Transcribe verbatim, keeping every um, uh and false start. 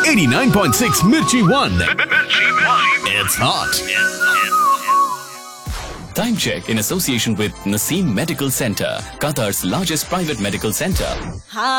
eighty-nine point six Mirchi One. It's hot. Time check in association with Naseem Medical Center, Qatar's largest private medical center.